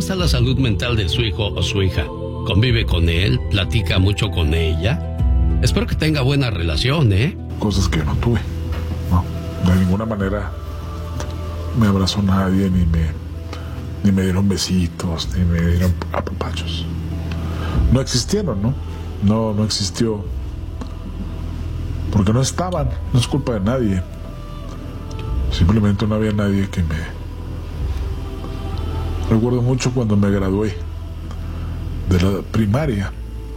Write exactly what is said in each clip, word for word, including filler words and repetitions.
está la salud mental de su hijo o su hija? ¿Convive con él? ¿Platica mucho con ella? Espero que tenga buena relación, ¿eh? Cosas que no tuve. No, de ninguna manera me abrazó nadie, ni me, ni me dieron besitos, ni me dieron apapachos. No existieron, ¿no? No, no existió. Porque no estaban, no es culpa de nadie. Simplemente no había nadie que me... Recuerdo mucho cuando me gradué de la primaria.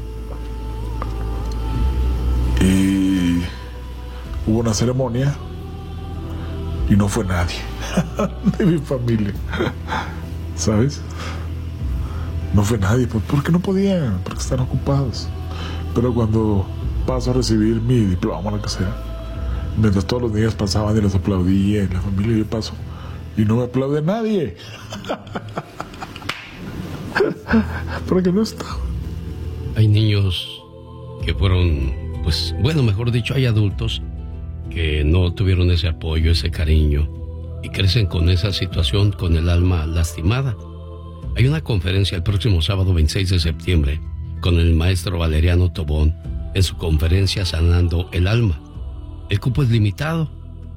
Y hubo una ceremonia y no fue nadie de mi familia, ¿sabes? No fue nadie, pues porque no podían, porque están ocupados. Pero cuando paso a recibir mi diploma, lo que sea, mientras todos los niños pasaban y les aplaudía, y la familia, yo paso y no me aplaude nadie. Porque no estaba. Hay niños que fueron, pues, bueno, mejor dicho, hay adultos que no tuvieron ese apoyo, ese cariño, y crecen con esa situación, con el alma lastimada. Hay una conferencia el próximo sábado veintiséis de septiembre con el maestro Valeriano Tobón en su conferencia Sanando el Alma. El cupo es limitado.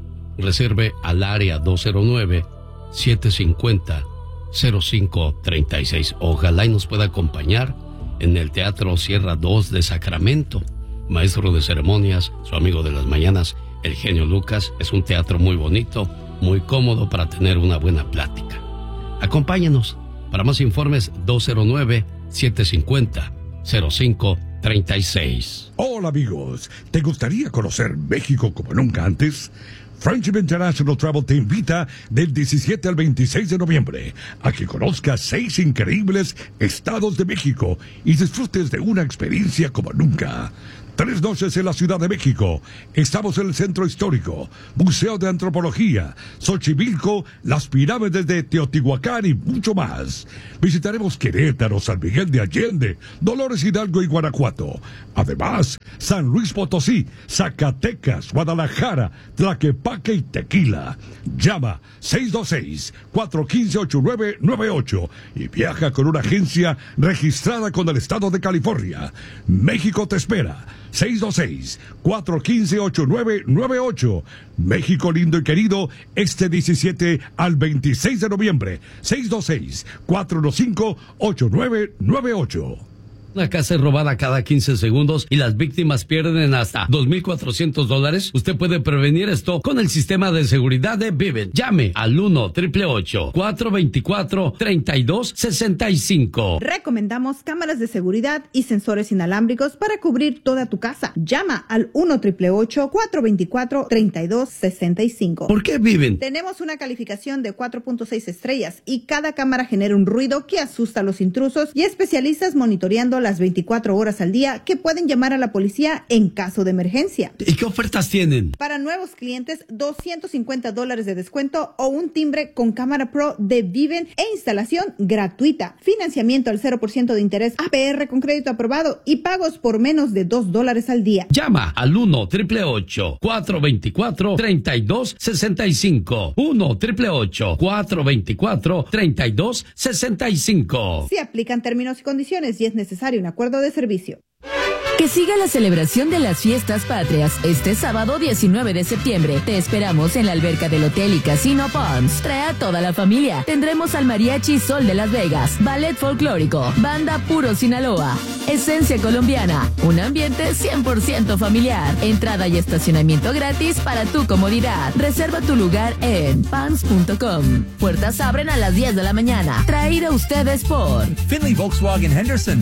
Reserve al área dos cero nueve, siete cinco cero, cero cinco tres seis. Ojalá y nos pueda acompañar en el Teatro Sierra dos de Sacramento. Maestro de ceremonias, su amigo de las mañanas, el genio Lucas. Es un teatro muy bonito, muy cómodo para tener una buena plática. Acompáñenos. Para más informes, dos cero nueve, siete cinco cero, cero cinco tres seis. Hola amigos, ¿te gustaría conocer México como nunca antes? Friendship International Travel te invita del diecisiete al veintiséis de noviembre a que conozcas seis increíbles estados de México y disfrutes de una experiencia como nunca. Tres noches en la Ciudad de México. Estamos en el Centro Histórico, Museo de Antropología, Xochimilco, las pirámides de Teotihuacán y mucho más. Visitaremos Querétaro, San Miguel de Allende, Dolores Hidalgo y Guanajuato. Además, San Luis Potosí, Zacatecas, Guadalajara, Tlaquepaque y Tequila. Llama seis dos seis, cuatro uno cinco, ocho nueve nueve ocho y viaja con una agencia registrada con el Estado de California. México te espera. seis dos seis, cuatro uno cinco, ocho nueve nueve ocho. México lindo y querido, este diecisiete al veintiséis de noviembre. seis dos seis, cuatro uno cinco, ocho nueve nueve ocho. Una casa es robada cada quince segundos y las víctimas pierden hasta dos mil cuatrocientos dólares. Usted puede prevenir esto con el sistema de seguridad de Vivint. Llame al uno, ocho ocho ocho, cuatro dos cuatro, tres dos seis cinco. Recomendamos cámaras de seguridad y sensores inalámbricos para cubrir toda tu casa. Llama al uno, ocho ocho ocho, cuatro dos cuatro, tres dos seis cinco. ¿Por qué Vivint? Tenemos una calificación de cuatro punto seis estrellas y cada cámara genera un ruido que asusta a los intrusos y especialistas monitoreando las veinticuatro horas al día que pueden llamar a la policía en caso de emergencia. ¿Y qué ofertas tienen? Para nuevos clientes, doscientos cincuenta dólares de descuento o un timbre con cámara pro de Vivint e instalación gratuita. Financiamiento al cero por ciento de interés A P R con crédito aprobado y pagos por menos de dos dólares al día. Llama al uno, ocho ocho ocho, cuatro dos cuatro, tres dos seis cinco. uno, ocho ocho ocho, cuatro dos cuatro, tres dos seis cinco. Se aplican términos y condiciones y es necesario un acuerdo de servicio. Que siga la celebración de las fiestas patrias este sábado diecinueve de septiembre. Te esperamos en la alberca del Hotel y Casino Palms. Trae a toda la familia. Tendremos al Mariachi Sol de Las Vegas, Ballet Folclórico, Banda Puro Sinaloa, Esencia Colombiana, un ambiente cien por ciento familiar. Entrada y estacionamiento gratis para tu comodidad. Reserva tu lugar en pans punto com. Puertas abren a las diez de la mañana. Traído a ustedes por Finley Volkswagen Henderson.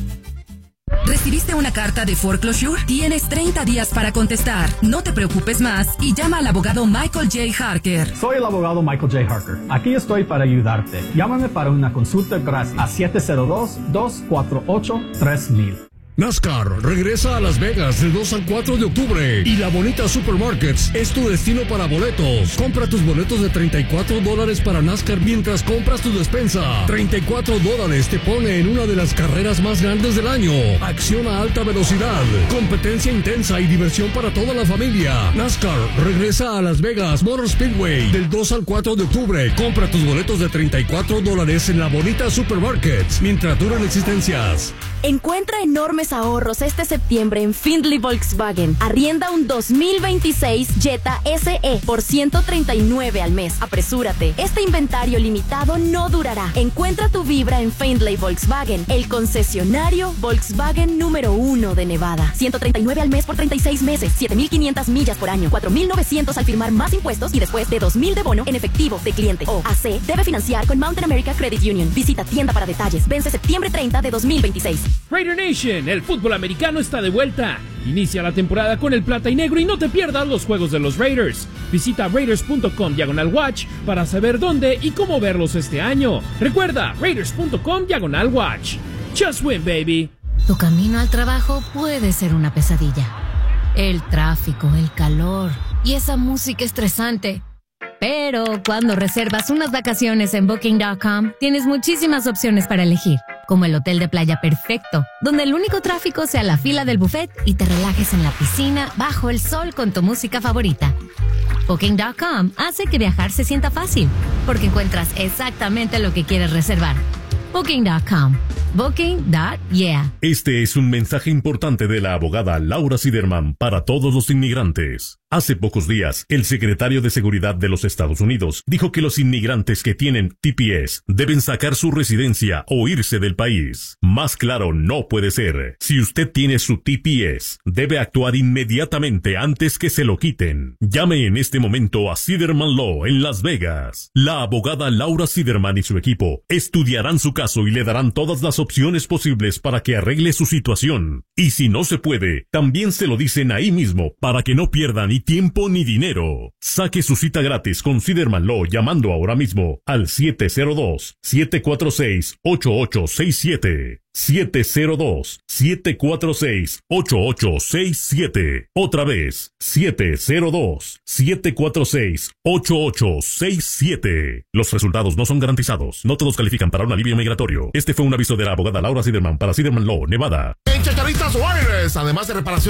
¿Recibiste una carta de foreclosure? Tienes treinta días para contestar. No te preocupes más y llama al abogado Michael J. Harker. Soy el abogado Michael J. Harker. Aquí estoy para ayudarte. Llámame para una consulta gratis a siete cero dos, dos cuatro ocho, tres mil. NASCAR regresa a Las Vegas del dos al cuatro de octubre y La Bonita Supermarkets es tu destino para boletos. Compra tus boletos de treinta y cuatro dólares para NASCAR mientras compras tu despensa. treinta y cuatro dólares te pone en una de las carreras más grandes del año. Acción a alta velocidad, competencia intensa y diversión para toda la familia. NASCAR regresa a Las Vegas Motor Speedway del dos al cuatro de octubre. Compra tus boletos de treinta y cuatro dólares en La Bonita Supermarkets mientras duran existencias. Encuentra enormes ahorros este septiembre en Findlay Volkswagen. Arrienda un dos mil veintiséis Jetta S E por ciento treinta y nueve al mes. Apresúrate, este inventario limitado no durará. Encuentra tu Vibra en Findlay Volkswagen, el concesionario Volkswagen número uno de Nevada. ciento treinta y nueve al mes por treinta y seis meses, siete mil quinientas millas por año, cuatro mil novecientos al firmar más impuestos y después de dos mil de bono en efectivo de cliente. O A C debe financiar con Mountain America Credit Union. Visita tienda para detalles. Vence septiembre treinta de dos mil veintiséis. Raider Nation, el fútbol americano está de vuelta. Inicia la temporada con el plata y negro y no te pierdas los juegos de los Raiders. Visita raiders punto com diagonal watch para saber dónde y cómo verlos este año. Recuerda, raiders punto com diagonal watch. Just win, baby. Tu camino al trabajo puede ser una pesadilla. El tráfico, el calor y esa música estresante. Pero cuando reservas unas vacaciones en booking punto com, tienes muchísimas opciones para elegir, como el hotel de playa perfecto, donde el único tráfico sea la fila del buffet y te relajes en la piscina bajo el sol con tu música favorita. booking punto com hace que viajar se sienta fácil, porque encuentras exactamente lo que quieres reservar. booking punto com. Booking. Yeah. Este es un mensaje importante de la abogada Laura Siderman para todos los inmigrantes. Hace pocos días, el secretario de Seguridad de los Estados Unidos dijo que los inmigrantes que tienen T P S deben sacar su residencia o irse del país. Más claro no puede ser. Si usted tiene su T P S, debe actuar inmediatamente antes que se lo quiten. Llame en este momento a Siderman Law en Las Vegas. La abogada Laura Siderman y su equipo estudiarán su caso y le darán todas las opciones posibles para que arregle su situación. Y si no se puede, también se lo dicen ahí mismo para que no pierda ni tiempo ni dinero. Saque su cita gratis con Siderman Law llamando ahora mismo al siete cero dos, siete cuatro seis, ocho ocho seis siete. siete cero dos, siete cuatro seis, ocho ocho seis siete. Otra vez, siete cero dos, siete cuatro seis, ocho ocho seis siete. Los resultados no son garantizados. No todos califican para un alivio migratorio. Este fue un aviso de la abogada Laura Siderman para Siderman Law, Nevada. En Chacharitas Wireless, además de reparación